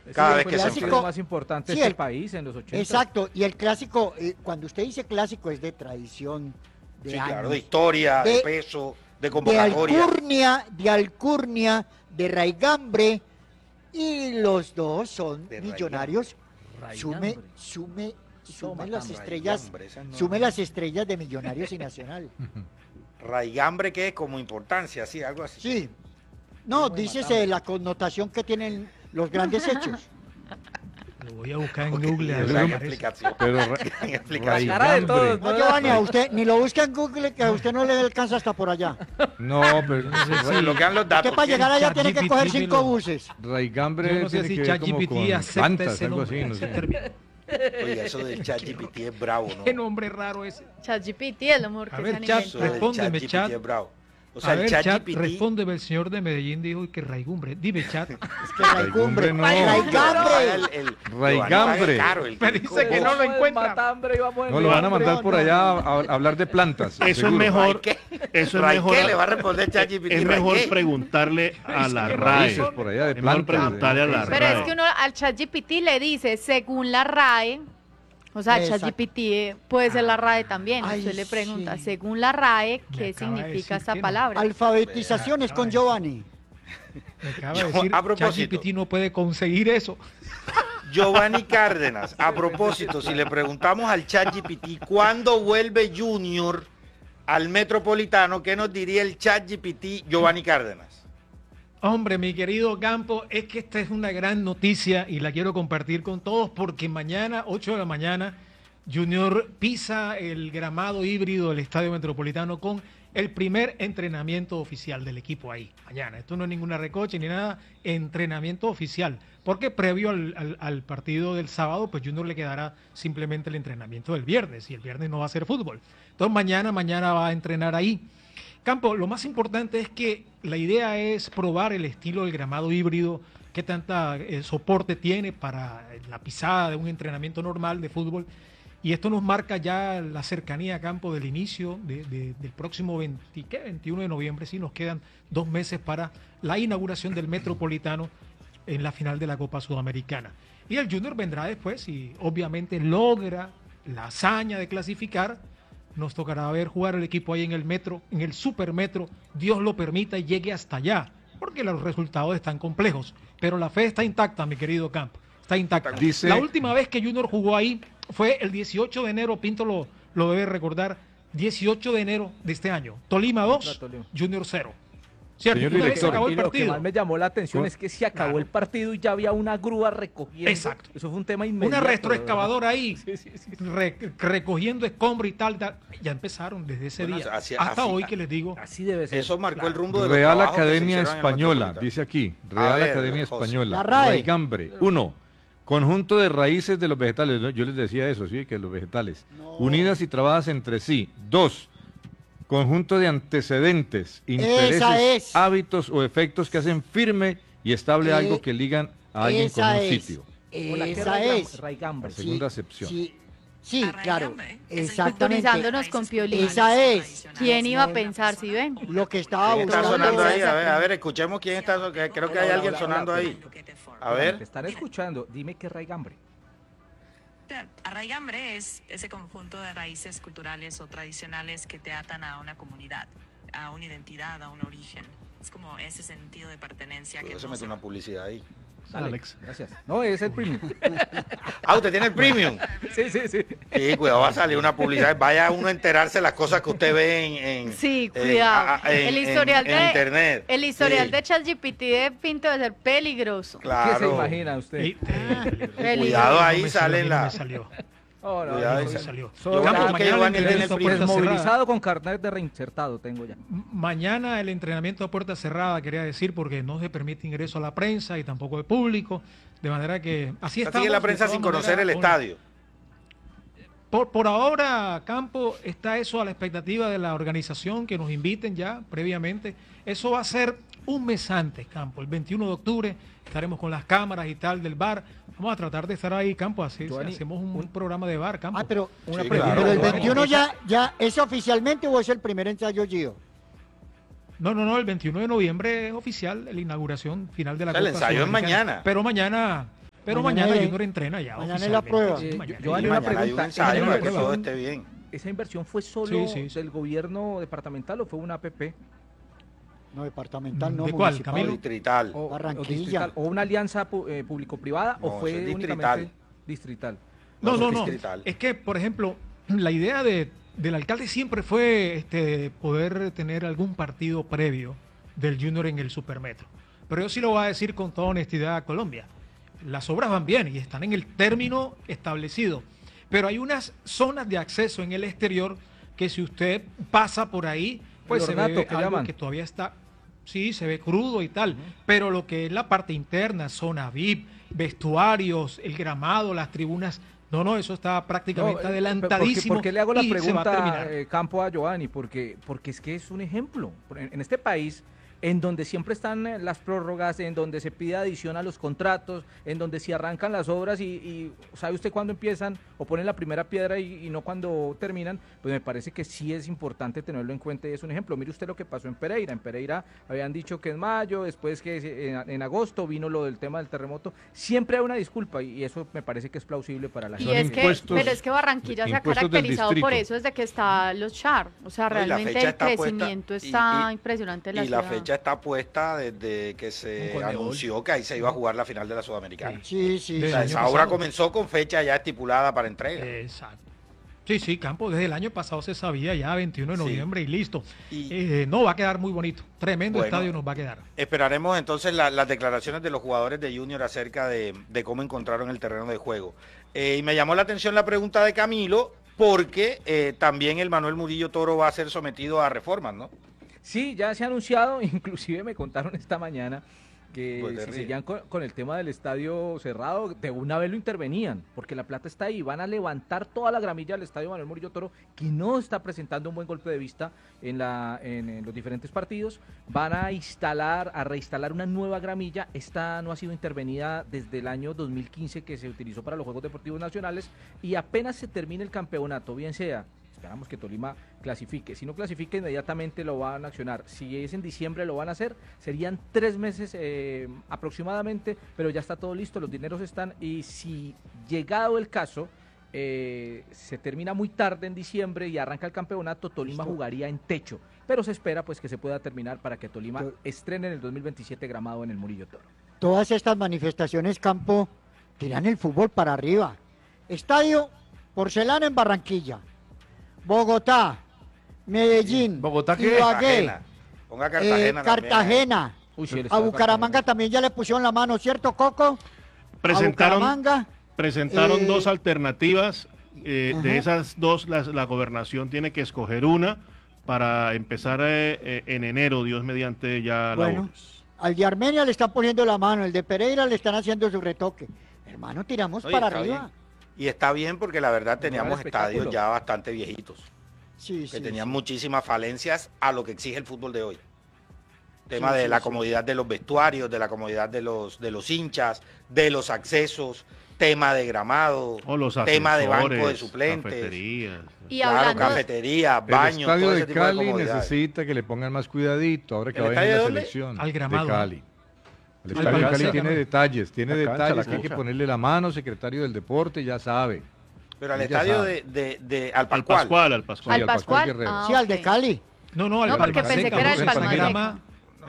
cada Sí, vez que se clásico enfrentan. más importante Sí, de este el- país en los 80. Exacto, y el clásico, cuando usted dice clásico es de tradición, de Sí, años, claro, de historia, de de- peso, de de convocatoria. alcurnia, de raigambre, y los dos son De millonarios. Sume, Raigambre. sume, sume Toma, las tama. estrellas, Raigambre, esa no- sume las estrellas de Millonarios y Nacional. Raigambre, que es como importancia, sí, algo así. Sí. No, Como de dícese matambre. la connotación que tienen los grandes hechos. Lo voy a buscar en Ok, Google. a ver gran qué aparece. explicación. Pero Gran explicación. La cara de todos, No, Giovanni, a usted ni lo busca en Google, que a usted no le alcanza hasta por allá. no, pero Bueno, lo que dan los Usted datos. para llegar allá tiene que ChatGPT coger me 5 lo- buses. raigambre Yo no sé tiene si que ver como ChatGPT con acepta plantas, ese algo nombre, así, no ese sé. término. Oiga, eso del ChatGPT es bravo, ¿no? Qué nombre raro ese. ChatGPT es lo mejor A que ver, se han chat, Eso inventado. del respóndeme, ChatGPT chat. es bravo. O sea, A ver, el chat, ChatGPT... respóndeme, el señor de Medellín dijo que raigumbre. Dime, chat. Es que raigambre, no. raigambre. Raigambre. Me dice que no lo encuentra. Matambre, íbamos en No, lo van a hambre. mandar por allá a hablar de plantas. Eso es seguro. mejor. ¿Qué? Eso es ¿Ray mejor. qué? Le va a responder ChatGPT. Es ¿Ray mejor qué? preguntarle a la que RAE. raíces por allá de Es mejor plantas, preguntarle a la Pero RAE. es que uno al ChatGPT le dice, según la RAE, o sea, Exacto. ChatGPT puede ser la RAE también. Ay, Usted le pregunta, sí. según la RAE, Me ¿qué acaba de significa decir esta que no. palabra? Alfabetizaciones con Giovanni. Me acaba Yo, de decir, a propósito. ChatGPT no puede conseguir eso. Giovanni Cárdenas, a propósito, si le preguntamos al ChatGPT cuándo vuelve Junior al Metropolitano, ¿qué nos diría el ChatGPT Giovanni Cárdenas? Hombre, mi querido Campo, es que esta es una gran noticia y la quiero compartir con todos porque mañana, 8 de la mañana, Junior pisa el gramado híbrido del Estadio Metropolitano con el primer entrenamiento oficial del equipo ahí, mañana. Esto no es ninguna recoche ni nada, entrenamiento oficial, porque previo al partido del sábado, pues Junior le quedará simplemente el entrenamiento del viernes y el viernes no va a ser fútbol. Entonces mañana va a entrenar ahí. Campo, lo más importante es que la idea es probar el estilo del gramado híbrido, qué tanta soporte tiene para la pisada de un entrenamiento normal de fútbol. Y esto nos marca ya la cercanía a Campo del inicio del próximo 21 de noviembre. Sí, nos quedan 2 meses para la inauguración del Metropolitano en la final de la Copa Sudamericana. Y el Junior vendrá después y obviamente logra la hazaña de clasificar. Nos tocará ver jugar el equipo ahí en el metro, en el supermetro, Dios lo permita y llegue hasta allá, porque los resultados están complejos, pero la fe está intacta, mi querido Campo, está intacta. Dice- La última vez que Junior jugó ahí fue el 18 de enero, Pinto lo debe recordar, 18 de enero de este año, Tolima 2, Contra Tolima. Junior 0. ¿Cierto? Señor Una vez se director. acabó el Y lo que partido. más me llamó la atención es que se acabó el partido y ya había una grúa recogiendo. Exacto. Eso fue un tema inmediato. Una ¿verdad? retroexcavadora ahí, Sí, sí, sí. recogiendo escombros y tal. Ya empezaron desde ese Bueno, día así- hasta así- hoy que les digo. Así debe ser. Eso marcó el rumbo de los Real trabajos que se Academia hicieron en el Española, Metropolitano. dice aquí. A Real ver, Academia José. Española. La RAE. Raigambre. 1. Conjunto de raíces de los vegetales. ¿No? Yo les decía eso, sí, que los vegetales. Unidas y trabadas entre sí. 2. Conjunto de antecedentes, intereses, es. hábitos o efectos que hacen firme y estable Eh, algo que ligan a alguien con Esa un es. sitio. Hola, ¿qué Esa es. Raigambre. La segunda acepción. Sí, claro. Exactamente. Culturizándonos con Piolín. Esa es. ¿Quién iba a pensar, si ven? Lo que estaba ¿Quién está buscando. sonando ahí? A ver, escuchemos quién está, que creo que hay alguien sonando ahí. A Te ver, están escuchando. Dime qué raigambre. Arraigambre es ese conjunto de raíces culturales o tradicionales que te atan a una comunidad, a una identidad, a un origen. Es como ese sentido de pertenencia que cuidado, se no mete se una publicidad ahí. Dale, Alex. Gracias. No, es el premium. Ah, usted tiene el premium. Sí, sí, sí. Sí, cuidado, va a salir una publicidad. Vaya uno a enterarse de las cosas que usted ve en Sí, cuidado. El historial en internet. El historial Sí, de ChatGPT de Pinto debe ser peligroso. ¿Qué se Claro. imagina usted? Y- Cuidado ahí, No me salen salió, no me la... salió. Oh, no, Cuidado, no, ahí No me sale. salió. Solo Yo Campo, creo que mañana Giovanni el tiene entrenamiento a el puerta cerrada. desmovilizado con carnet de reinsertado tengo ya. Mañana el entrenamiento a puerta cerrada, quería decir, porque no se permite ingreso a la prensa y tampoco de público, de manera que así estamos. Así es la prensa de sin todas conocer el maneras, estadio. Por ahora, Campo, está eso a la expectativa de la organización, que nos inviten ya previamente. Eso va a ser un mes antes, Campo, el 21 de octubre, estaremos con las cámaras y tal del bar. Vamos a tratar de estar ahí, Campo, así Giovanni, hacemos un programa de bar, Campo. Ah, pero, Una Sí, pregunta. claro. pero el Giovanni. 21 ya es oficialmente o es el primer ensayo, Gio. No, el 21 de noviembre es oficial la inauguración final de la O sea, el Copa ensayo es Sudamericana. mañana. Pero Pero Mañana mañana es- Junior entrena ya mañana es la prueba. oficialmente. Sí, mañana yo Y haré Junior- una mañana hay un pregunta. ensayo Esa para que todo inversión- esté bien. ¿Esa inversión fue solo Sí, sí. del gobierno departamental o fue una APP? No, departamental, no ¿De cuál, municipal. Camilo? Distrital. O, Barranquilla. distrital, ¿o una alianza público-privada No, o fue eso es únicamente distrital? No, eso no, es no. distrital. Es que, por ejemplo, la idea del alcalde siempre fue poder tener algún partido previo del Junior en el Supermetro. Pero yo sí lo voy a decir con toda honestidad a Colombia. Las obras van bien y están en el término establecido. Pero hay unas zonas de acceso en el exterior que si usted pasa por ahí, pues se ornato, ve que algo llaman. que todavía está, sí, se ve crudo y tal. Pero lo que es la parte interna, zona VIP, vestuarios, el gramado, las tribunas, no, eso está prácticamente adelantadísimo. ¿Por qué le hago la y se va a pregunta, terminar. Campo, a Giovanni? Porque es que es un ejemplo. En este país, en donde siempre están las prórrogas, en donde se pide adición a los contratos, en donde se arrancan las obras y ¿sabe usted cuándo empiezan o ponen la primera piedra y no cuando terminan? Pues me parece que sí es importante tenerlo en cuenta y es un ejemplo. Mire usted lo que pasó en Pereira. En Pereira habían dicho que en mayo, después que en agosto vino lo del tema del terremoto. Siempre hay una disculpa y eso me parece que es plausible para la Y Son es que, impuestos- pero es que Barranquilla se ha impuestos del caracterizado por distrito. eso desde que está los Char. O sea, No, y la realmente fecha el está puesta- crecimiento y- está y- impresionante en la Y ciudad. la fecha está puesta desde que se Con Conmebol. anunció que ahí se iba a jugar la final de la Sudamericana. Sí, sí. O Del sea, año esa obra pasado. comenzó con fecha ya estipulada para entrega. Exacto. Sí, Campo, desde el año pasado se sabía ya, 21 de Sí. noviembre y listo. Y- No, va a quedar muy bonito. Tremendo Bueno. estadio nos va a quedar. Esperaremos entonces las declaraciones de los jugadores de Junior acerca de cómo encontraron el terreno de juego. Y me llamó la atención la pregunta de Camilo, porque también el Manuel Murillo Toro va a ser sometido a reformas, ¿no? Sí, ya se ha anunciado, inclusive me contaron esta mañana que Pues te si ríes. seguían con el tema del estadio cerrado, de una vez lo intervenían, porque la plata está ahí, van a levantar toda la gramilla del estadio Manuel Murillo Toro, que no está presentando un buen golpe de vista en los diferentes partidos, van a reinstalar una nueva gramilla, esta no ha sido intervenida desde el año 2015 que se utilizó para los Juegos Deportivos Nacionales, y apenas se termine el campeonato, bien sea, esperamos que Tolima clasifique. Si no clasifica, inmediatamente lo van a accionar. Si es en diciembre, lo van a hacer. Serían 3 meses aproximadamente, pero ya está todo listo, los dineros están. Y si llegado el caso, se termina muy tarde en diciembre y arranca el campeonato, Tolima Listo. jugaría en techo. Pero se espera pues que se pueda terminar para que Tolima Yo- estrene en el 2027 gramado en el Murillo Toro. Todas estas manifestaciones, Campo, tiran el fútbol para arriba. Estadio Porcelana en Barranquilla. Bogotá, Medellín, ¿Bogotá qué? Ibagué, Cartagena. Ponga Cartagena. también. Cartagena. Uy, sí, el A estadio Bucaramanga Cartagena. también ya le pusieron la mano, ¿cierto, Coco? Presentaron, A Bucaramanga. presentaron eh, dos alternativas. ajá. De esas dos, la gobernación tiene que escoger una para empezar en enero, Dios mediante ya la Bueno, obras. al de Armenia le están poniendo la mano, el de Pereira le están haciendo su retoque. Hermano, tiramos Oye, para está arriba. bien. Y está bien porque la verdad teníamos espectáculo. estadios ya bastante viejitos, Sí, que sí, tenían sí. muchísimas falencias a lo que exige el fútbol de hoy. Tema Sí, de sí, la sí. comodidad de los vestuarios, de la comodidad de los hinchas, de los accesos, tema de gramado, O los tema de banco de ascensores, suplentes, cafeterías. Y claro, hablando, cafetería, El baños, estadio todo de ese tipo de Cali comodidades. necesita que le pongan más cuidadito ahora que ¿El va a venir estadio la de dónde? selección Al Gramado. de Cali. El Al estadio de Cali Palmaseca, tiene ¿no? detalles, La cancha, que hay cancha. que ponerle la mano, secretario del deporte ya sabe. Pero al Ya estadio sabe. Al Al Pascual. Pascual, al Pascual. al al Pascual Pascual. Guerrero. Sí, al de ok. Cali. No, al No, porque pensé Palmaseca, que era el esa Palmaseca. grama,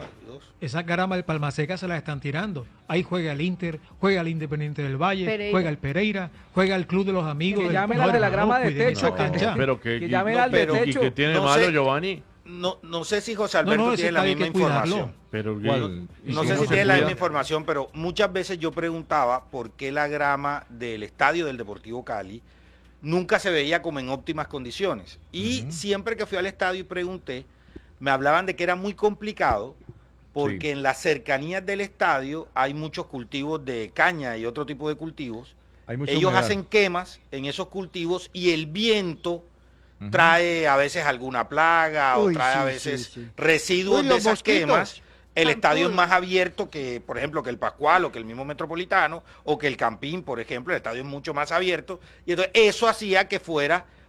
esa grama del Palmaseca se la están tirando. Ahí juega el Inter, juega el Independiente del Valle, Pereira. juega el Pereira, juega el Club de los Amigos. Que del- llamen al de la grama de cuiden esa techo, que- cancha. Pero que, Que llamen al de pero- techo. ¿qué tiene No malo, sé. Giovanni? No sé si José Alberto ese tiene la estadio hay misma que cuidarlo. información. Pero ¿Cuál? ¿y No sé cómo si se tiene la cuida? misma información, pero muchas veces yo preguntaba por qué la grama del estadio del Deportivo Cali nunca se veía como en óptimas condiciones. Y siempre que fui al estadio y pregunté, me hablaban de que era muy complicado porque Sí. en las cercanías del estadio hay muchos cultivos de caña y otro tipo de cultivos. Hay mucha Ellos humedad. hacen quemas en esos cultivos y el viento Ujú. trae a veces alguna plaga o Uy, trae a sí, veces sí, sí. residuos Uy, de los esas mosquitos. quemas. El estadio es Zancudos. más abierto que, por ejemplo, que el Pascual o que el mismo Metropolitano o que el Campín, por ejemplo. El estadio es mucho más abierto. Y entonces eso hacía que fuera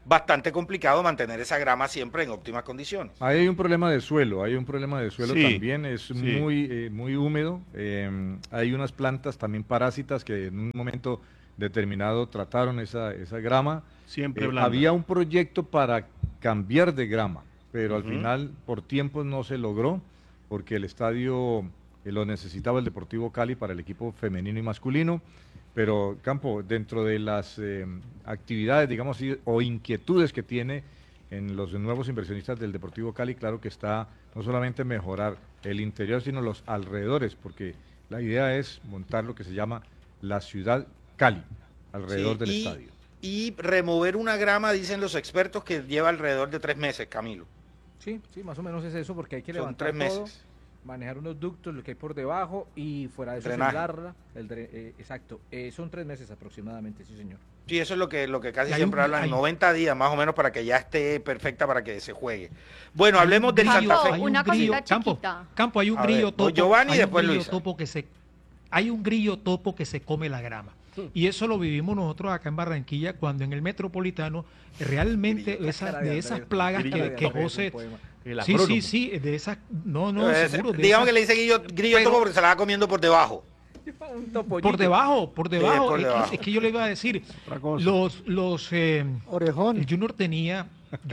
bastante complicado mantener esa grama siempre en óptimas condiciones. Ahí hay un problema de suelo, Sí, también, es sí. muy húmedo. Hay unas plantas también parásitas que en un momento determinado trataron esa grama. Siempre blanda. Había un proyecto para cambiar de grama, pero al Ujú. final por tiempos no se logró, porque el estadio lo necesitaba el Deportivo Cali para el equipo femenino y masculino. Pero Campo, dentro de las actividades, digamos así, o inquietudes que tiene en los nuevos inversionistas del Deportivo Cali, claro que está no solamente mejorar el interior, sino los alrededores, porque la idea es montar lo que se llama la ciudad Cali, alrededor Sí, del estadio. Y remover una grama, dicen los expertos, que lleva alrededor de 3 meses, Camilo. Sí, más o menos es eso, porque hay que Son levantar 3 todo, meses. manejar unos ductos, lo que hay por debajo, y fuera de eso Drenaje. semblarla. Exacto, son 3 meses aproximadamente, sí señor. Sí, eso es lo que casi Y hay siempre un- hablan, hay- 90 días más o menos para que ya esté perfecta para que se juegue. Bueno, hablemos del grillo, Santa Fe. hay un- Una cosita Campo, chiquita. Campo, hay un A ver, grillo voy topo. Giovanni y hay un después grillo Luisa. topo hay un grillo topo que se come la grama. Y eso lo vivimos nosotros acá en Barranquilla, cuando en el Metropolitano realmente Grillo, esas, cara de de esas Andrés, plagas grillo que topo. José... El Sí, agrónomo. sí, de esas... No, Es- seguro. de digamos esas- que le dice grillo Pero- topo porque se la va comiendo por debajo. Por debajo. por Es debajo. que yo le iba a decir, Otra cosa. Orejón. el Junior tenía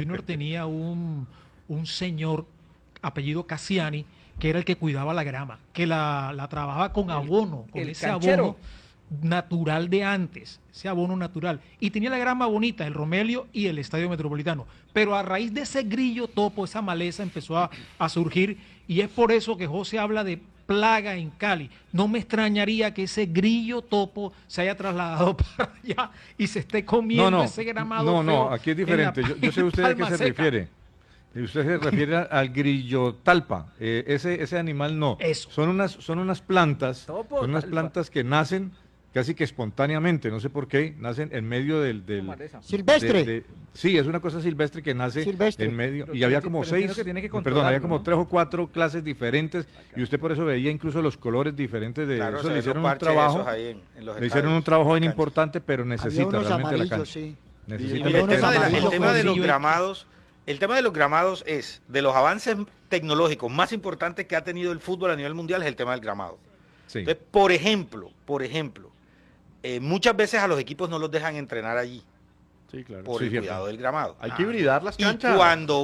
un señor apellido Cassiani, que era el que cuidaba la grama, que la trabajaba con abono, con el ese canchero. abono natural de antes, ese abono natural. Y tenía la grama bonita, el Romelio y el Estadio Metropolitano. Pero a raíz de ese grillo topo, esa maleza empezó a surgir, y es por eso que José habla de plaga en Cali. No me extrañaría que ese grillo topo se haya trasladado para allá y se esté comiendo ese gramado feo aquí es en diferente. la Yo sé usted a qué Palma se Seca. refiere. Usted se refiere al grillo talpa. Ese animal no. Eso. Son unas plantas, Topo, son unas talpa. plantas que nacen casi que espontáneamente, no sé por qué, nacen en medio del Maleza. Silvestre. sí, es una cosa silvestre que nace Silvestre. en medio, Pero y había tiene- como pero entiendo 6, que tiene que perdón, había controlarlo, como ¿no? 3 o 4 clases diferentes, y usted por eso veía incluso los colores diferentes de Claro, eso. se Le ven hicieron los un parches trabajo, esos ahí en los le hicieron un estadios, trabajo en bien la cancha. importante, pero Había necesita unos realmente la amarillos, cancha. sí. Y Necesita mire, Había el unos tema de amarillos. los Grillo. gramados, el tema de los gramados es de los avances tecnológicos más importantes que ha tenido el fútbol a nivel mundial, es el tema del gramado. Sí. Entonces, por ejemplo, muchas veces a los equipos no los dejan entrenar allí Sí, claro. por Sí, el cierto. cuidado del gramado. Hay que hibridar las Y canchas. cuando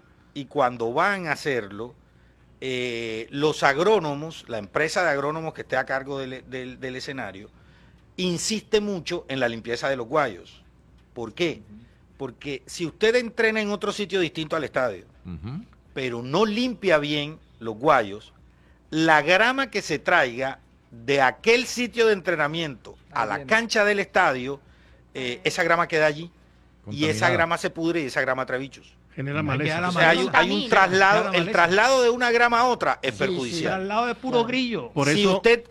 van a hacerlo, los agrónomos, la empresa de agrónomos que esté a cargo del escenario, insiste mucho en la limpieza de los guayos. ¿Por qué? Porque si usted entrena en otro sitio distinto al estadio, Ujú. pero no limpia bien los guayos, la grama que se traiga de aquel sitio de entrenamiento a la viene. cancha del estadio, esa grama queda allí y esa Contaminada. grama se pudre y esa grama trae bichos. Genera Hay que maleza. dar la O sea, hay un Contamina. traslado, Claro, el maleza. traslado de una grama a otra es Sí, perjudicial. Al lado de puro grillo. Por si eso- usted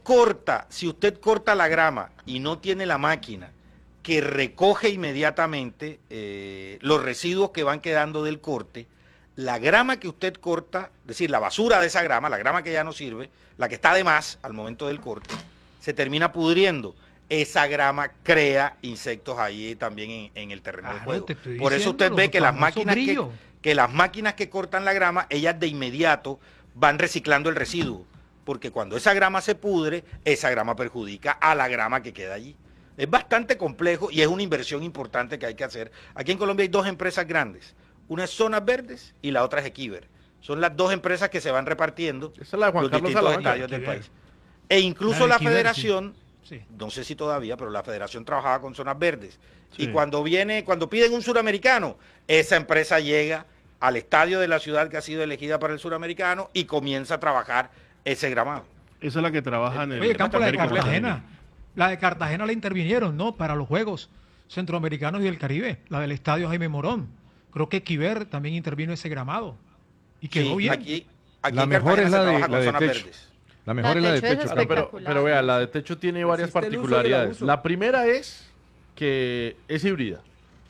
corta la grama y no tiene la máquina que recoge inmediatamente los residuos que van quedando del corte, la grama que usted corta, es decir, la basura de esa grama, la grama que ya no sirve, la que está de más al momento del corte, se termina pudriendo. Esa grama crea insectos ahí también en el terreno de Claro, juego. te estoy Por eso diciendo, usted ve los que las famosos máquinas grillos. que las máquinas que cortan la grama, ellas de inmediato van reciclando el residuo, porque cuando esa grama se pudre, esa grama perjudica a la grama que queda allí. Es bastante complejo y es una inversión importante que hay que hacer. Aquí en Colombia hay 2 empresas grandes, una es Zonas Verdes y la otra es Equiver. Son las 2 empresas que se van repartiendo Esa es la de Juan los Carlos distintos Salamanca. estadios del Equiver. país. E incluso La de la Equiver, federación, Sí. no sé si todavía, pero la federación trabajaba con Zonas Verdes. Sí. Y cuando piden un suramericano, esa empresa llega al estadio de la ciudad que ha sido elegida para el suramericano y comienza a trabajar ese gramado. Esa es la que trabaja en el Oye, Campo, la de América Cartagena. La de Cartagena la intervinieron, ¿no? Para los Juegos Centroamericanos y del Caribe. La del Estadio Jaime Morón. Creo que Kiver también intervino ese gramado. Y quedó Sí, bien. Aquí La en mejor Cartagena es se la trabaja de, con la de Zonas techo. Verdes. La mejor La es la de techo es techo. Claro, espectacular. pero vea, la de techo tiene varias Existe el uso y el particularidades. abuso. La primera es que es híbrida.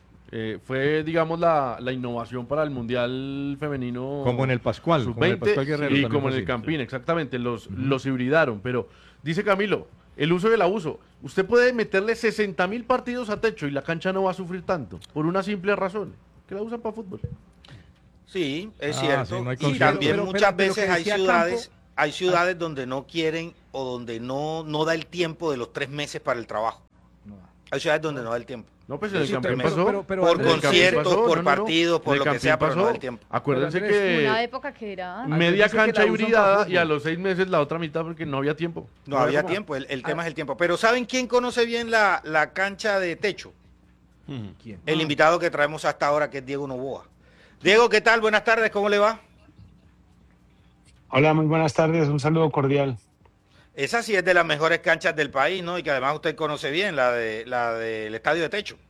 Fue, digamos, la innovación para el Mundial Femenino. Como en el Pascual, como en el Sub-20 Pascual Guerrero y también como fue en el así, Campín, sí. exactamente, los hibridaron. Pero dice Camilo, el uso y el abuso. Usted puede meterle 60.000 partidos a Techo y la cancha no va a sufrir tanto, por una simple razón, que la usan para fútbol. Sí, es Ah, cierto. sí, no hay Y conciencia. también Pero muchas que veces decía Campo- hay ciudades donde no quieren o donde no da el tiempo de los 3 meses para el trabajo. Hay ciudades donde no da el tiempo. No, pues en el Sí, campeón pero- pasó. pero por Andrés, En el campeón conciertos, pasó, por partidos, por En el lo que sea, campeón pero no da el pasó. tiempo. Acuérdense Pero Andrés, Una que época que era... media dice que la cancha usan para hibridada fútbol. y a los 6 meses la otra mitad porque no había tiempo. No había cómo. tiempo, el tema es el tiempo. Pero ¿saben quién conoce bien la cancha de techo? ¿Quién? El invitado que traemos hasta ahora, que es Diego Novoa. Diego, ¿qué tal? Buenas tardes, ¿cómo le va? Hola, muy buenas tardes, un saludo cordial. Esa sí es de las mejores canchas del país, ¿no? Y que además usted conoce bien, la del estadio de techo.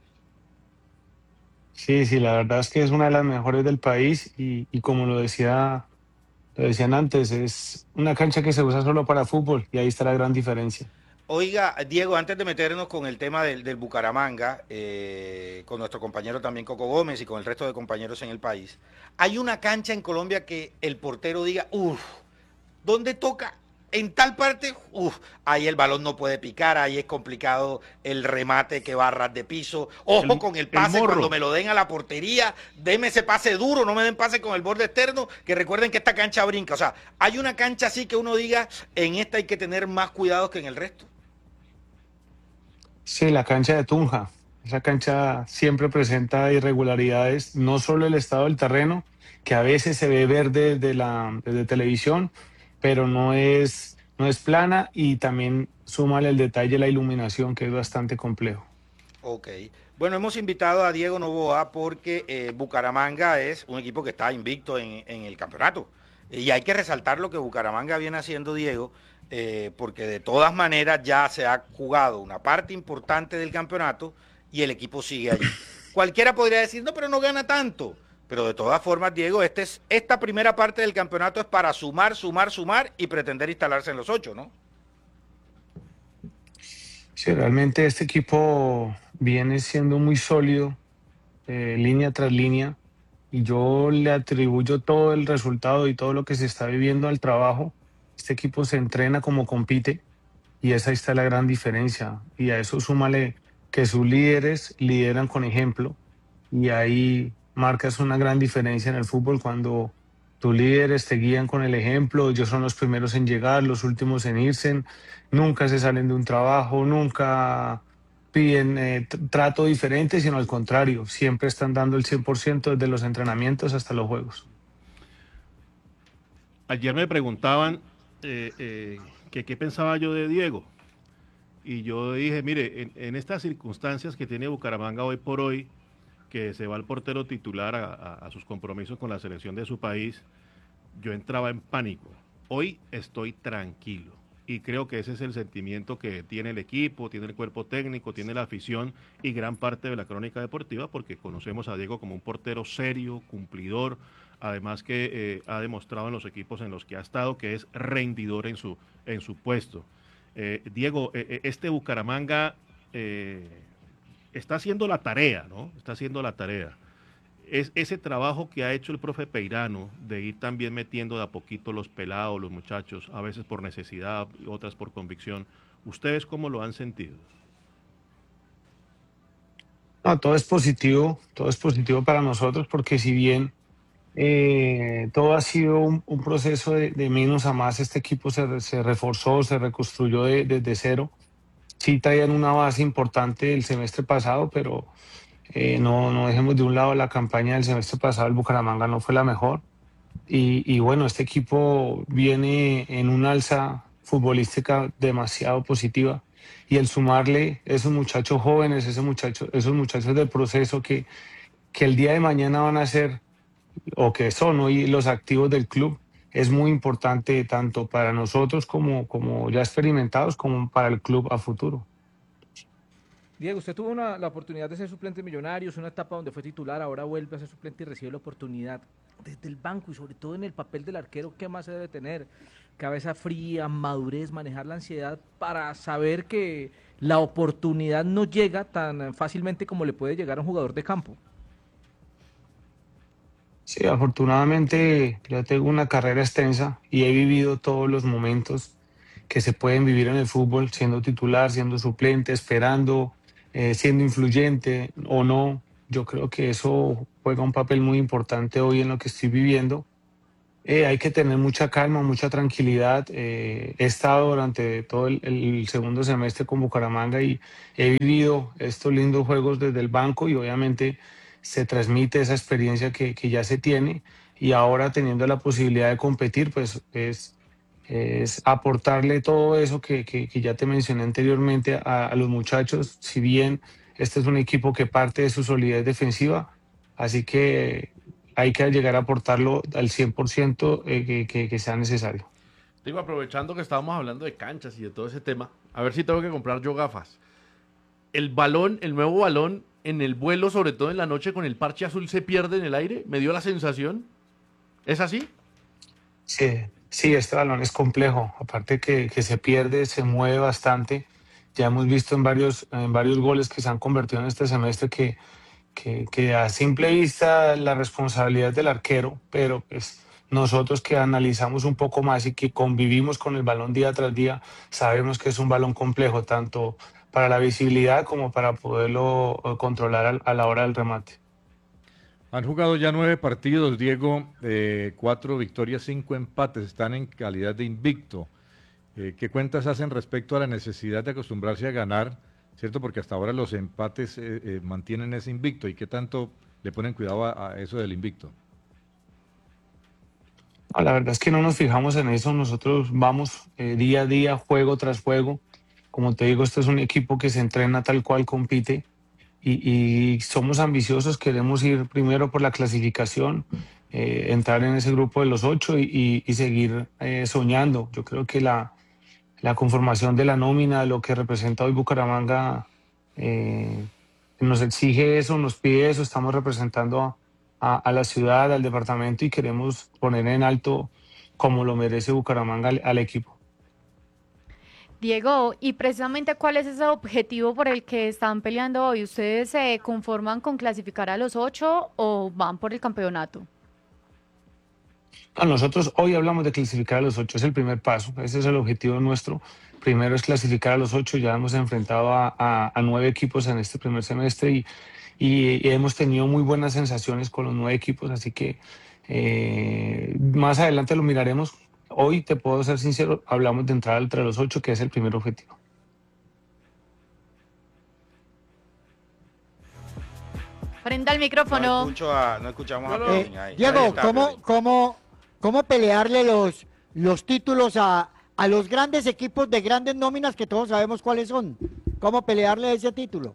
Sí, sí, la verdad es que es una de las mejores del país y como lo decían antes, es una cancha que se usa solo para fútbol y ahí está la gran diferencia. Oiga, Diego, antes de meternos con el tema del Bucaramanga, con nuestro compañero también Coco Gómez y con el resto de compañeros en el país, hay una cancha en Colombia que el portero diga, uff, ¿dónde toca? En tal parte, uff, ahí el balón no puede picar, ahí es complicado el remate que va a ras de piso. Ojo con el pase morro. cuando me lo den a la portería, deme ese pase duro, no me den pase con el borde externo, que recuerden que esta cancha brinca. O sea, hay una cancha así que uno diga, en esta hay que tener más cuidado que en el resto. Sí, la cancha de Tunja, esa cancha siempre presenta irregularidades, no solo el estado del terreno, que a veces se ve verde desde televisión, pero no es plana y también súmale el detalle de la iluminación, que es bastante complejo. Ok. Bueno, hemos invitado a Diego Novoa porque Bucaramanga es un equipo que está invicto en el campeonato. Y hay que resaltar lo que Bucaramanga viene haciendo, Diego, porque de todas maneras ya se ha jugado una parte importante del campeonato y el equipo sigue allí. Cualquiera podría decir, no, pero no gana tanto. Pero de todas formas, Diego, esta primera parte del campeonato es para sumar, sumar, sumar y pretender instalarse en los 8, ¿no? Sí, realmente este equipo viene siendo muy sólido, línea tras línea, y yo le atribuyo todo el resultado y todo lo que se está viviendo al trabajo. Este equipo se entrena como compite y esa está la gran diferencia. Y a eso súmale que sus líderes lideran con ejemplo y ahí marcas una gran diferencia en el fútbol cuando tus líderes te guían con el ejemplo, ellos son los primeros en llegar, los últimos en irse, nunca se salen de un trabajo, nunca piden trato diferente, sino al contrario, siempre están dando el 100% desde los entrenamientos hasta los juegos. Ayer me preguntaban que qué pensaba yo de Diego. Y yo dije, mire, en estas circunstancias que tiene Bucaramanga hoy por hoy, que se va el portero titular a sus compromisos con la selección de su país, yo entraba en pánico. Hoy estoy tranquilo. Y creo que ese es el sentimiento que tiene el equipo, tiene el cuerpo técnico, tiene la afición y gran parte de la crónica deportiva, porque conocemos a Diego como un portero serio, cumplidor, además que ha demostrado en los equipos en los que ha estado que es rendidor en su puesto. Diego, este Bucaramanga está haciendo la tarea, ¿no? Está haciendo la tarea. Es ese trabajo que ha hecho el profe Peirano de ir también metiendo de a poquito los pelados, los muchachos, a veces por necesidad, otras por convicción. ¿Ustedes cómo lo han sentido? No, todo es positivo para nosotros porque si bien todo ha sido un proceso de menos a más, este equipo se reforzó, se reconstruyó desde cero. Sí traían una base importante el semestre pasado, pero no dejemos de un lado la campaña del semestre pasado, el Bucaramanga no fue la mejor. Y bueno, este equipo viene en una alza futbolística demasiado positiva. Y el sumarle esos muchachos jóvenes, esos muchachos del proceso que el día de mañana van a ser, o que son hoy los activos del club, es muy importante tanto para nosotros como ya experimentados, como para el club a futuro. Diego, usted tuvo la oportunidad de ser suplente de Millonarios, una etapa donde fue titular, ahora vuelve a ser suplente y recibe la oportunidad desde el banco y sobre todo en el papel del arquero. ¿Qué más se debe tener? Cabeza fría, madurez, manejar la ansiedad para saber que la oportunidad no llega tan fácilmente como le puede llegar a un jugador de campo. Sí, afortunadamente yo tengo una carrera extensa y he vivido todos los momentos que se pueden vivir en el fútbol, siendo titular, siendo suplente, esperando, siendo influyente o no. Yo creo que eso juega un papel muy importante hoy en lo que estoy viviendo. Hay que tener mucha calma, mucha tranquilidad. He estado durante todo el segundo semestre con Bucaramanga y he vivido estos lindos juegos desde el banco y obviamente se transmite esa experiencia que ya se tiene y ahora teniendo la posibilidad de competir, pues es aportarle todo eso que ya te mencioné anteriormente a los muchachos, si bien este es un equipo que parte de su solidez defensiva, así que hay que llegar a aportarlo al 100% que sea necesario. Digo, aprovechando que estábamos hablando de canchas y de todo ese tema, a ver si tengo que comprar yo gafas. El balón, el nuevo balón, en el vuelo, sobre todo en la noche, con el parche azul se pierde en el aire, me dio la sensación. ¿Es así? Sí, este balón es complejo, aparte que se pierde, se mueve bastante. Ya hemos visto en varios goles que se han convertido en este semestre que a simple vista la responsabilidad es del arquero, pero pues nosotros que analizamos un poco más y que convivimos con el balón día tras día, sabemos que es un balón complejo, tanto para la visibilidad como para poderlo controlar a la hora del remate. Han jugado ya 9 partidos, Diego, 4 victorias, 5 empates, están en calidad de invicto. ¿Qué cuentas hacen respecto a la necesidad de acostumbrarse a ganar, cierto? Porque hasta ahora los empates mantienen ese invicto, ¿y qué tanto le ponen cuidado a eso del invicto? No, la verdad es que no nos fijamos en eso, nosotros vamos día a día, juego tras juego. Como te digo, este es un equipo que se entrena tal cual compite y somos ambiciosos, queremos ir primero por la clasificación, entrar en ese grupo de los 8 y seguir soñando. Yo creo que la conformación de la nómina, lo que representa hoy Bucaramanga, nos exige eso, nos pide eso, estamos representando a la ciudad, al departamento y queremos poner en alto como lo merece Bucaramanga al equipo. Diego, y precisamente ¿cuál es ese objetivo por el que están peleando hoy? ¿Ustedes se conforman con clasificar a los 8 o van por el campeonato? No, nosotros hoy hablamos de clasificar a los 8, es el primer paso, ese es el objetivo nuestro. Primero es clasificar a los 8, ya hemos enfrentado a 9 equipos en este primer semestre y hemos tenido muy buenas sensaciones con los 9 equipos, así que más adelante lo miraremos. Hoy, te puedo ser sincero, hablamos de entrar entre los 8, que es el primer objetivo. Prenda el micrófono. No escuchamos a Pelín ahí. Diego, Ahí está, Pelín. ¿cómo pelearle los títulos a los grandes equipos de grandes nóminas que todos sabemos cuáles son? ¿Cómo pelearle ese título?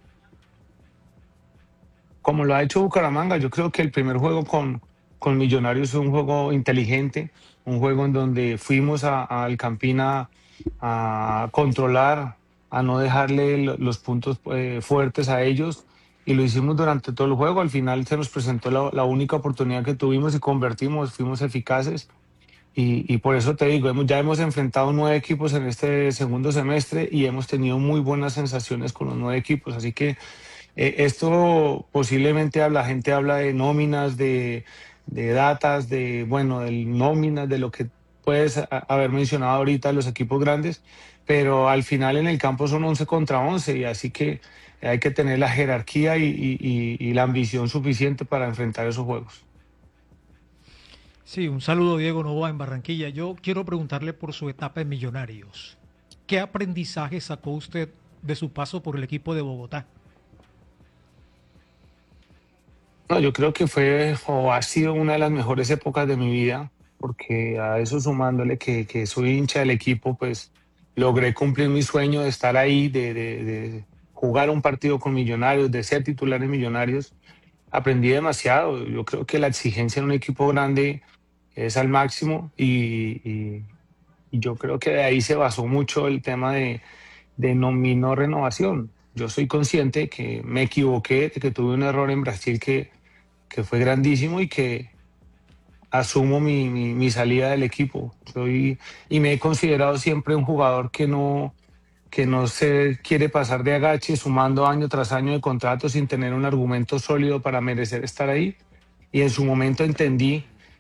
Como lo ha hecho Bucaramanga, yo creo que el primer juego con Millonarios fue un juego inteligente, un juego en donde fuimos al Campín a controlar, a no dejarle los puntos fuertes a ellos y lo hicimos durante todo el juego. Al final se nos presentó la única oportunidad que tuvimos y convertimos, fuimos eficaces y por eso te digo, ya hemos enfrentado 9 equipos en este segundo semestre y hemos tenido muy buenas sensaciones con los 9 equipos, así que esto posiblemente la gente habla de nóminas, de datas, de nóminas, de lo que puedes haber mencionado ahorita los equipos grandes, pero al final en el campo son 11 contra 11 y así que hay que tener la jerarquía y la ambición suficiente para enfrentar esos juegos. Sí, un saludo Diego Novoa en Barranquilla. Yo quiero preguntarle por su etapa en Millonarios. ¿Qué aprendizaje sacó usted de su paso por el equipo de Bogotá? No, yo creo que fue o ha sido una de las mejores épocas de mi vida, porque a eso sumándole que soy hincha del equipo, pues logré cumplir mi sueño de estar ahí, de jugar un partido con Millonarios, de ser titular en Millonarios. Aprendí demasiado. Yo creo que la exigencia en un equipo grande es al máximo y yo creo que de ahí se basó mucho el tema de mi no renovación. Yo soy consciente que me equivoqué, de que tuve un error en Brasil que fue grandísimo y que asumo mi salida del equipo. Y me he considerado siempre un jugador que no se quiere pasar de agache sumando año tras año de contrato sin tener un argumento sólido para merecer estar ahí. Y en su momento entendí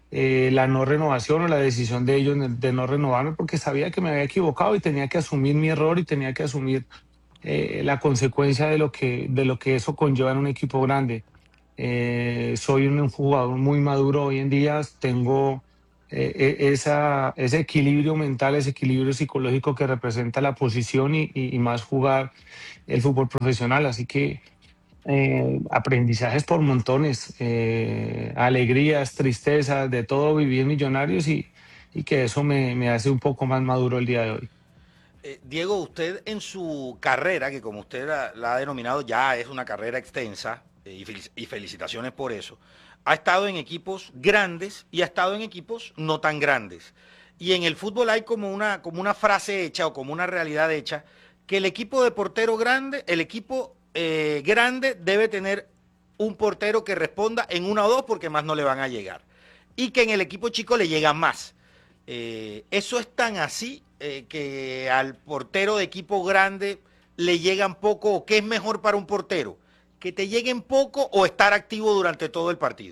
la no renovación o la decisión de ellos de no renovarme, porque sabía que me había equivocado y tenía que asumir mi error y tenía que asumir la consecuencia de lo que eso conlleva en un equipo grande. Soy un jugador muy maduro hoy en día, tengo ese equilibrio mental, ese equilibrio psicológico que representa la posición y más jugar el fútbol profesional, así que aprendizajes por montones, alegrías, tristezas, de todo viví en Millonarios y que eso me hace un poco más maduro el día de hoy. Diego, usted en su carrera, que como usted la ha denominado ya es una carrera extensa, y felicitaciones por eso, ha estado en equipos grandes y ha estado en equipos no tan grandes. Y en el fútbol hay como una frase hecha o como una realidad hecha, que el equipo de portero grande, el equipo grande debe tener un portero que responda en una o dos porque más no le van a llegar. Y que en el equipo chico le llegan más. Eso es tan así que al portero de equipo grande le llegan poco, o qué es mejor para un portero, que te lleguen poco o estar activo durante todo el partido.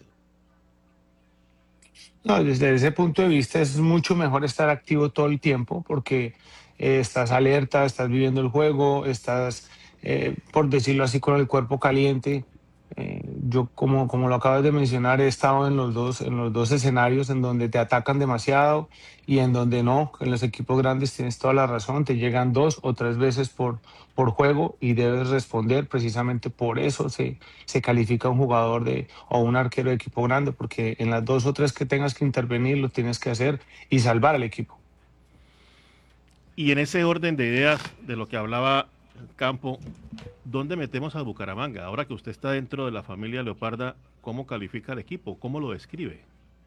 No, desde ese punto de vista es mucho mejor estar activo todo el tiempo porque estás alerta, estás viviendo el juego, estás, por decirlo así, con el cuerpo caliente. Yo, como lo acabas de mencionar, he estado en los dos escenarios en donde te atacan demasiado y en donde no. En los equipos grandes tienes toda la razón, te llegan dos o tres veces por juego y debes responder. Precisamente por eso se califica un jugador o un arquero de equipo grande, porque en las dos o tres que tengas que intervenir lo tienes que hacer y salvar al equipo. Y en ese orden de ideas de lo que hablaba Campo, ¿dónde metemos a Bucaramanga? Ahora que usted está dentro de la familia Leoparda, ¿cómo califica el equipo? ¿Cómo lo describe?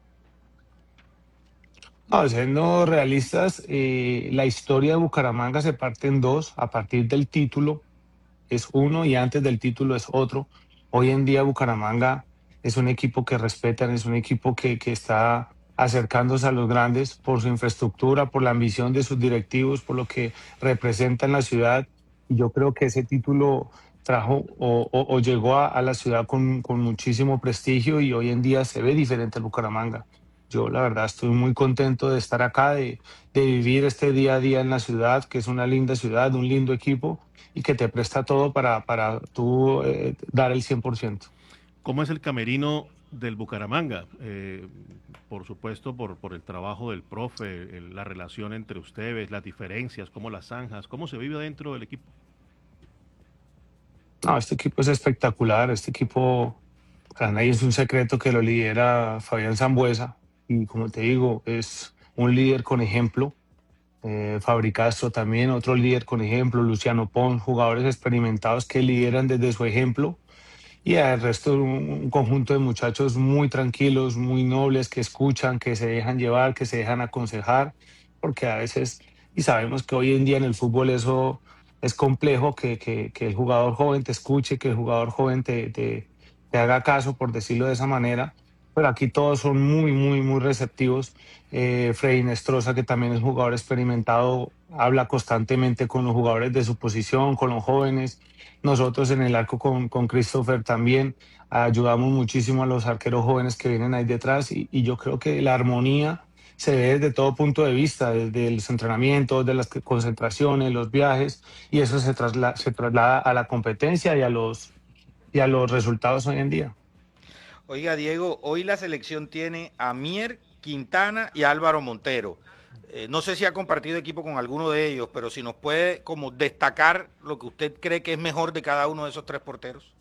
No, siendo realistas, la historia de Bucaramanga se parte en dos. A partir del título es uno y antes del título es otro. Hoy en día Bucaramanga es un equipo que respetan, es un equipo que está acercándose a los grandes por su infraestructura, por la ambición de sus directivos, por lo que representa en la ciudad. Y yo creo que ese título trajo o llegó a la ciudad con muchísimo prestigio y hoy en día se ve diferente el Bucaramanga. Yo la verdad estoy muy contento de estar acá, de vivir este día a día en la ciudad, que es una linda ciudad, un lindo equipo y que te presta todo para tú dar el 100%. ¿Cómo es el camerino del Bucaramanga? Por supuesto, por el trabajo del profe, la relación entre ustedes, las diferencias, cómo las zanjas, cómo se vive dentro del equipo. No, este equipo es espectacular, este equipo, para nadie es un secreto que lo lidera Fabián Sambueza y como te digo, es un líder con ejemplo. Fabricastro también, otro líder con ejemplo, Luciano Pons, jugadores experimentados que lideran desde su ejemplo y el resto un conjunto de muchachos muy tranquilos, muy nobles, que escuchan, que se dejan llevar, que se dejan aconsejar, porque a veces, y sabemos que hoy en día en el fútbol eso es complejo, que el jugador joven te escuche, que el jugador joven te haga caso, por decirlo de esa manera, pero aquí todos son muy, muy, muy receptivos. Freddy Nestroza, que también es jugador experimentado, habla constantemente con los jugadores de su posición, con los jóvenes. Nosotros en el arco con Christopher también ayudamos muchísimo a los arqueros jóvenes que vienen ahí detrás y yo creo que la armonía se ve desde todo punto de vista, desde los entrenamientos, de las concentraciones, los viajes y eso se traslada a la competencia y a los resultados hoy en día. Oiga, Diego, hoy la selección tiene a Mier, Quintana y Álvaro Montero. No sé si ha compartido equipo con alguno de ellos, pero si nos puede como destacar lo que usted cree que es mejor de cada uno de esos tres porteros.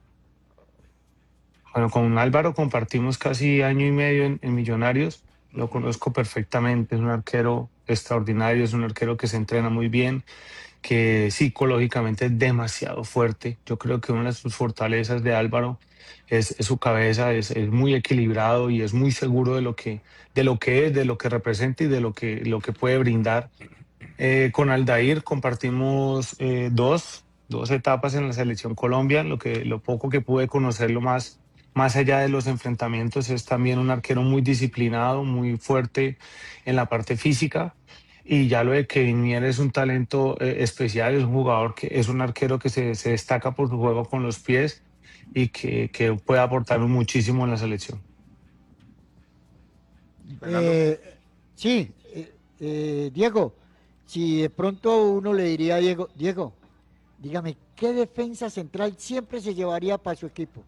Bueno, con Álvaro compartimos casi año y medio en Millonarios. Lo conozco perfectamente, es un arquero extraordinario, es un arquero que se entrena muy bien, que psicológicamente es demasiado fuerte. Yo creo que una de sus fortalezas de Álvaro es su cabeza, es muy equilibrado y es muy seguro de lo que representa y de lo que puede brindar. Con Aldair compartimos dos etapas en la selección Colombia. Lo poco que pude conocerlo más allá de los enfrentamientos es también un arquero muy disciplinado, muy fuerte en la parte física. Y ya lo de Kevin Mier es un talento especial, es un jugador es un arquero que se destaca por su juego con los pies y que puede aportar muchísimo en la selección. Sí, Diego, si de pronto uno le diría a Diego, dígame, ¿qué defensa central siempre se llevaría para su equipo?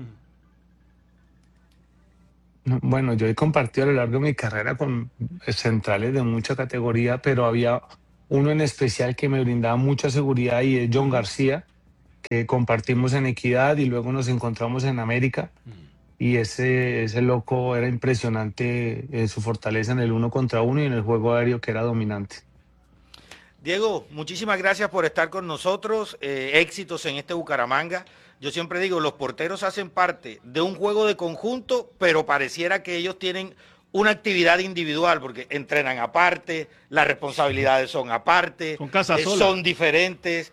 Bueno, yo he compartido a lo largo de mi carrera con centrales de mucha categoría, pero había uno en especial que me brindaba mucha seguridad y es John García, que compartimos en Equidad y luego nos encontramos en América. Y ese loco era impresionante, su fortaleza en el 1 contra 1 y en el juego aéreo, que era dominante. Diego, muchísimas gracias por estar con nosotros. Éxitos en este Bucaramanga. Yo siempre digo, los porteros hacen parte de un juego de conjunto, pero pareciera que ellos tienen una actividad individual, porque entrenan aparte, las responsabilidades son aparte, son diferentes,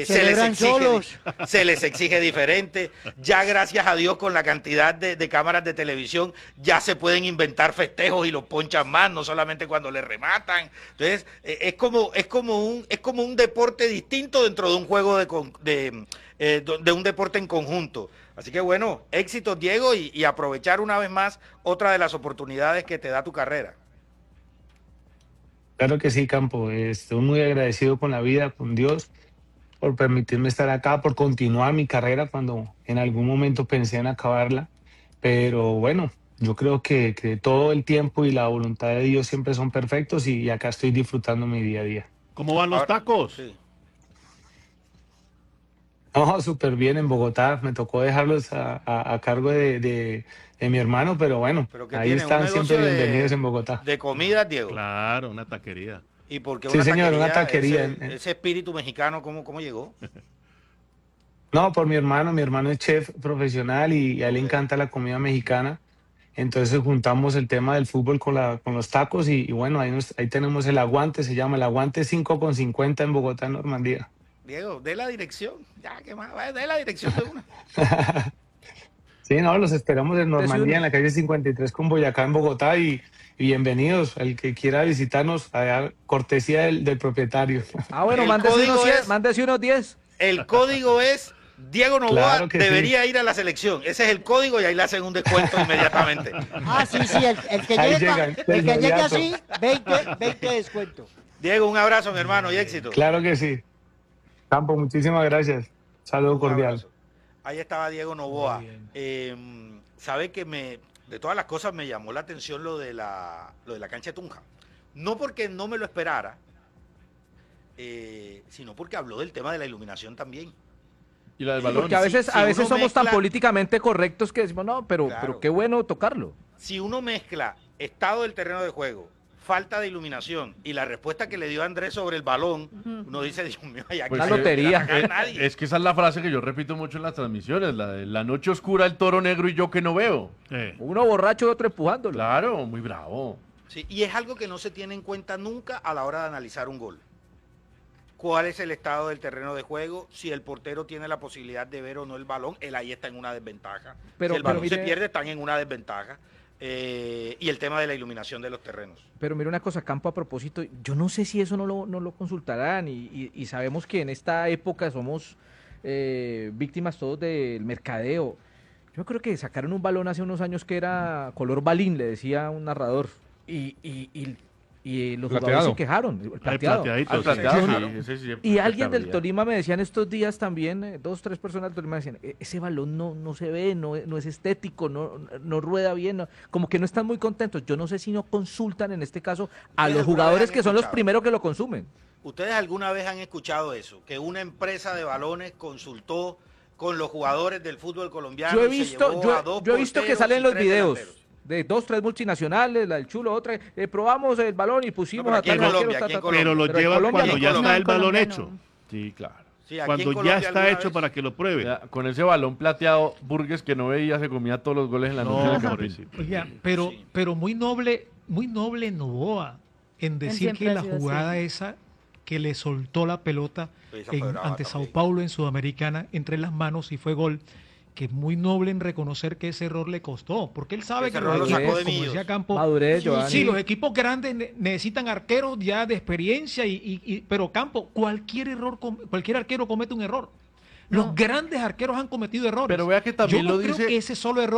se les exige diferente. Ya gracias a Dios, con la cantidad de cámaras de televisión, ya se pueden inventar festejos y los ponchan más, no solamente cuando les rematan. Entonces, es como un deporte distinto dentro de un juego de un deporte en conjunto. Así que bueno, éxitos, Diego, y aprovechar una vez más otra de las oportunidades que te da tu carrera. Claro que sí, Campo. Estoy muy agradecido con la vida, con Dios, por permitirme estar acá, por continuar mi carrera cuando en algún momento pensé en acabarla. Pero bueno, yo creo que todo el tiempo y la voluntad de Dios siempre son perfectos y acá estoy disfrutando mi día a día. ¿Cómo van los tacos? Sí. No, súper bien en Bogotá. Me tocó dejarlos a cargo de mi hermano, pero bueno, ahí están siempre bienvenidos en Bogotá. De comida, Diego. Claro, una taquería. ¿Y por qué Sí, señor, una taquería. Ese espíritu mexicano, ¿cómo llegó? No, por mi hermano es chef profesional y a él le encanta la comida mexicana. Entonces juntamos el tema del fútbol con los tacos y bueno, ahí tenemos el Aguante, se llama el Aguante 5,50 en Bogotá, Normandía. Diego, dé la dirección. Ya, ¿qué más? Dé la dirección de una. Sí, no, los esperamos en Normandía, en la calle 53 con Boyacá, en Bogotá, y bienvenidos. El que quiera visitarnos, a cortesía del propietario. Ah, bueno, mándese unos 10. El código es Diego Novoa, claro debería ir a la selección. Ese es el código y ahí le hacen un descuento inmediatamente. Ah, sí, el que llegue así, 20 descuento. Diego, un abrazo, mi hermano, y éxito. Claro que sí. Campo, muchísimas gracias. Saludo cordial. Ahí estaba Diego Novoa. Sabe que de todas las cosas me llamó la atención lo de la cancha de Tunja. No porque no me lo esperara, sino porque habló del tema de la iluminación también. Y la del balón. Porque a veces somos tan políticamente correctos que decimos, no, pero qué bueno tocarlo. Si uno mezcla estado del terreno de juego, falta de iluminación y la respuesta que le dio Andrés sobre el balón, uno dice, Dios mío, hay una lotería. Es que esa es la frase que yo repito mucho en las transmisiones, la de la noche oscura, el toro negro y yo que no veo. Uno borracho y otro empujándolo. Claro, muy bravo. Sí, y es algo que no se tiene en cuenta nunca a la hora de analizar un gol. ¿Cuál es el estado del terreno de juego? Si el portero tiene la posibilidad de ver o no el balón, él ahí está en una desventaja. Si el balón se pierde, están en una desventaja. Y el tema de la iluminación de los terrenos. Pero mira una cosa, Campo, a propósito, yo no sé si eso no lo consultarán y sabemos que en esta época somos víctimas todos del mercadeo. Yo creo que sacaron un balón hace unos años que era color balín, le decía un narrador, y los jugadores se quejaron. El plateado. Y alguien del Tolima me decía en estos días también, 2 o 3 personas del Tolima decían, ese balón no se ve, no es estético, no rueda bien, como que no están muy contentos. Yo no sé si no consultan en este caso a los jugadores que son los primeros que lo consumen. ¿Ustedes alguna vez han escuchado eso? Que una empresa de balones consultó con los jugadores del fútbol colombiano. Yo he visto que salen los videos. Delanteros. De 2, 3 multinacionales, la del Chulo, otra, probamos el balón y pusimos a tal pero lo llevan cuando ya está el balón hecho. Sí, claro. Sí, cuando ya está hecho para que lo pruebe. Ya, con ese balón plateado, Burgues que no veía se comía todos los goles en la noche. Oiga, pero muy noble Novoa en decir que la jugada esa que le soltó la pelota ante Sao Paulo en Sudamericana entre las manos y fue gol, que es muy noble en reconocer que ese error le costó, porque él sabe que los equipos, como decía Campo, los equipos grandes necesitan arqueros ya de experiencia, pero Campo, cualquier arquero comete un error. Los grandes arqueros han cometido errores. Pero vea que también yo no creo que ese solo error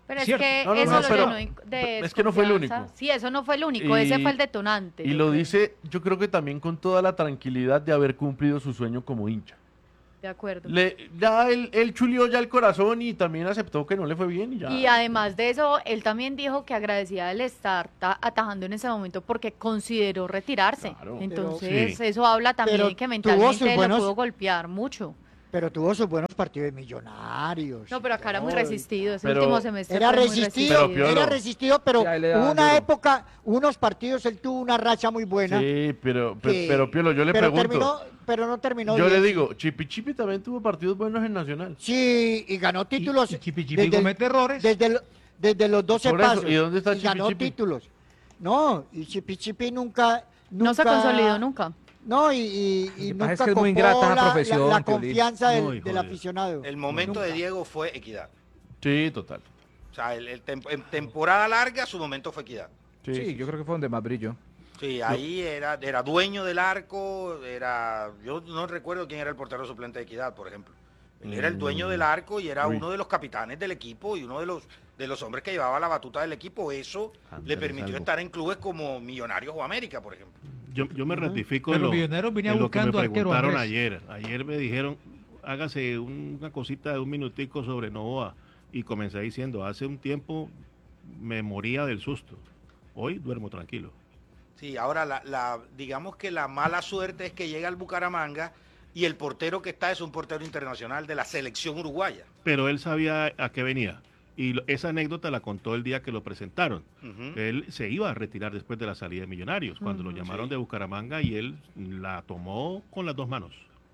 Pero es ¿Cierto? que No, no, eso no, lo pero llenó de es que no fue el desconfianza. único. Sí, eso no fue el único, ese fue el detonante. Y lo dice, yo creo que también con toda la tranquilidad de haber cumplido su sueño como hincha. De acuerdo. Ya él chulió ya el corazón y también aceptó que no le fue bien y ya. Y además de eso, él también dijo que agradecía el estar atajando en ese momento porque consideró retirarse. Claro. Entonces, Sí. eso habla también Pero de que tuvo mentalmente sus lo buenos- pudo golpear mucho. Pero tuvo sus buenos partidos de Millonarios. No, pero acá era muy todo, y resistido. Ese Pero- último semestre Era fue muy resistido, Pero, Piolo. era resistido, pero Sí, ahí le hubo daban una duro. época, unos partidos él tuvo una racha muy buena. Sí, pero que- Piolo, yo le pero pregunto. pero no terminó Yo bien. le digo, Chipi también tuvo partidos buenos en Nacional. Sí, y ganó títulos. Y Chipi desde- comete errores. desde los 12 Por eso, pasos. ¿y dónde está ganó Chipi? títulos. No, y Chipi nunca No se consolidó nunca. No, y que pasa nunca es que es muy copó ingrata esa la profesión, la Piolín. confianza No, del, hijo del de- aficionado. El momento Nunca. de Diego fue Equidad. Sí, total. O sea, en temporada larga su momento fue Equidad. Sí, yo creo que fue donde más brilló. Sí, ahí era dueño del arco, yo no recuerdo quién era el portero suplente de Equidad, por ejemplo. Él era el dueño del arco y era uno de los capitanes del equipo y uno de los hombres que llevaba la batuta del equipo. Eso le Andrés permitió Albo. estar en clubes como Millonarios o América, por ejemplo. Yo me ratifico Pero en lo, Millonarios venía en lo que me buscando arquero, preguntaron Andrés. ayer. Ayer me dijeron, hágase una cosita de un minutico sobre Novoa. Y comencé diciendo, hace un tiempo me moría del susto. Hoy duermo tranquilo. Sí, ahora digamos que la mala suerte es que llega al Bucaramanga y el portero que está es un portero internacional de la selección uruguaya. Pero él sabía a qué venía. Y esa anécdota la contó el día que lo presentaron. Ujú. Él se iba a retirar después de la salida de Millonarios, cuando lo llamaron Sí. de Bucaramanga y él la tomó con las dos manos.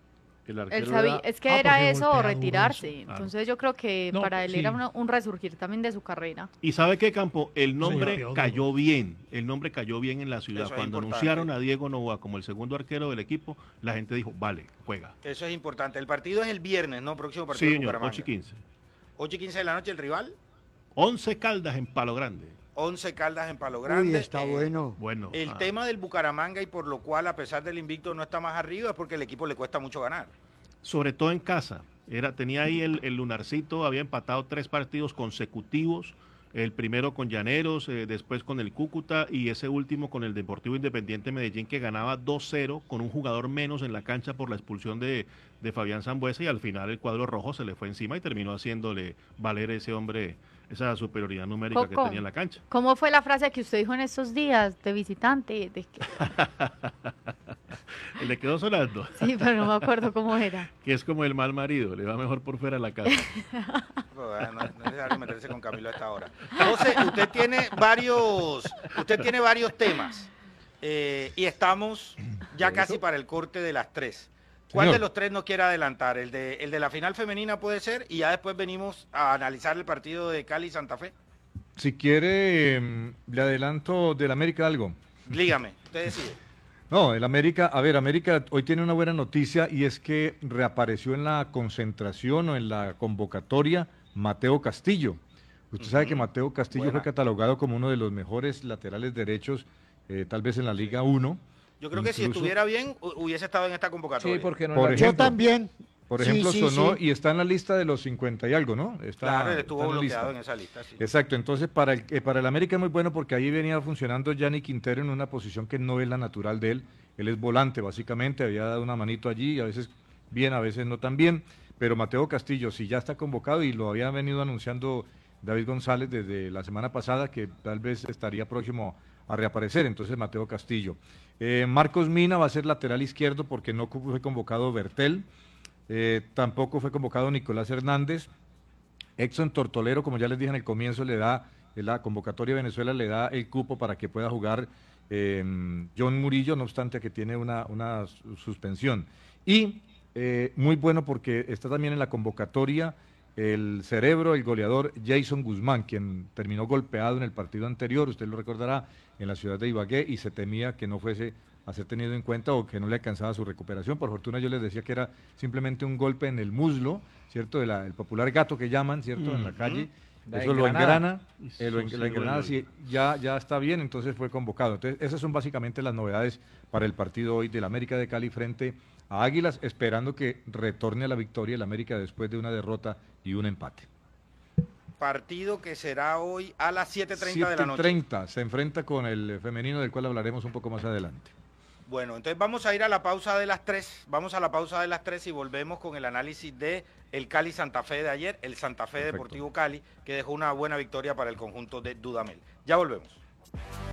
El Él arquero sabía, era- es que Ah, era porque eso o golpea duro retirarse. eso. Entonces yo creo que No, para él sí. era un resurgir también de su carrera. Y sabe qué, Campo, el Sí, nombre peor, cayó bien, el nombre cayó bien en la ciudad. Eso es Cuando importante. anunciaron a Diego Novoa como el segundo arquero del equipo, la gente dijo, vale, juega. Eso es importante. El partido es el viernes, ¿no? Próximo partido Sí, de señor, Bucaramanga. 8:15. 8:15 de la noche el rival, 11 Caldas en Palo Grande. 11 Caldas en Palo Grande. Uy, está bueno. Bueno, El tema del Bucaramanga y por lo cual, a pesar del invicto, no está más arriba es porque el equipo le cuesta mucho ganar. sobre todo en casa. Tenía ahí el Lunarcito, había empatado 3 partidos consecutivos. El primero con Llaneros, después con el Cúcuta y ese último con el Deportivo Independiente Medellín, que ganaba 2-0 con un jugador menos en la cancha por la expulsión de Fabián Sambuesa, y al final el cuadro rojo se le fue encima y terminó haciéndole valer ese hombre esa superioridad numérica que Coco. tenía en la cancha. ¿Cómo fue la frase que usted dijo en estos días de visitante? Le quedó sonando, Sí, pero no me acuerdo cómo era. que es como el mal marido, le va mejor por fuera de la casa. No es necesario meterse con Camilo a esta hora. Entonces, usted tiene varios temas y estamos ya casi para el corte de las 3. ¿Cuál Señor. de los 3 nos quiere adelantar? ¿El de la final femenina puede ser? Y ya después venimos a analizar el partido de Cali y Santa Fe. Si quiere, le adelanto del América algo. Dígame, usted decide. No, el América, a ver, América hoy tiene una buena noticia y es que reapareció en la concentración o en la convocatoria Mateo Castillo. Usted sabe que Mateo Castillo Buena. fue catalogado como uno de los mejores laterales derechos, tal vez en la Liga 1. Yo creo que si Incluso- estuviera bien, hubiese estado en esta convocatoria. Sí, porque no Por la- Yo ejemplo, también. Por Sí, ejemplo, sí, sonó sí. y está en la lista de los 50 y algo, ¿no? Claro, él estuvo está en la bloqueado lista. en esa lista, sí. Exacto, entonces para el América es muy bueno porque ahí venía funcionando Gianni Quintero en una posición que no es la natural de él. Él es volante, básicamente, había dado una manito allí, a veces bien, a veces no tan bien. Pero Mateo Castillo, si ya está convocado y lo había venido anunciando David González desde la semana pasada, que tal vez estaría próximo a reaparecer, entonces Mateo Castillo. Marcos Mina va a ser lateral izquierdo porque no fue convocado Bertel. Tampoco fue convocado Nicolás Hernández. Exxon Tortolero, como ya les dije en el comienzo, le da la convocatoria de Venezuela, le da el cupo para que pueda jugar John Murillo, no obstante que tiene una suspensión. Y muy bueno porque está también en la convocatoria el cerebro, el goleador Jason Guzmán, quien terminó golpeado en el partido anterior, usted lo recordará, en la ciudad de Ibagué, y se temía que no fuese a ser tenido en cuenta o que no le alcanzaba su recuperación. Por fortuna yo les decía que era simplemente un golpe en el muslo, ¿cierto? El popular gato que llaman, ¿cierto? En la calle. La Eso lo engranada. engrana, la engranada sí, ya está bien, entonces fue convocado. Entonces, esas son básicamente las novedades para el partido hoy del América de Cali frente a Águilas, esperando que retorne a la victoria el América después de una derrota y un empate. partido que será hoy a las 7:30 de la noche. 7:30 se enfrenta con el femenino, del cual hablaremos un poco más adelante. Bueno, entonces vamos a ir a la pausa de las 3. Vamos a la pausa de las 3 y volvemos con el análisis de el Cali Santa Fe de ayer, el Santa Fe Perfecto. Deportivo Cali, que dejó una buena victoria para el conjunto de Dudamel. Ya volvemos.